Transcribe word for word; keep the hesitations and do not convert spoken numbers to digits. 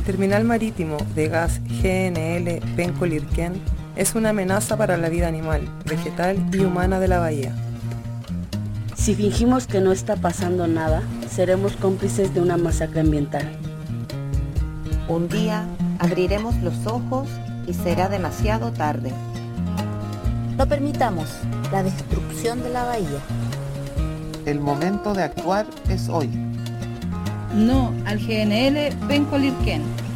terminal marítimo de gas G N L Penco-Lirquén es una amenaza para la vida animal, vegetal y humana de la bahía. Si fingimos que no está pasando nada, seremos cómplices de una masacre ambiental. Un día abriremos los ojos y será demasiado tarde. No permitamos la destrucción de la bahía. El momento de actuar es hoy. No al G N L Penco-Lirquén.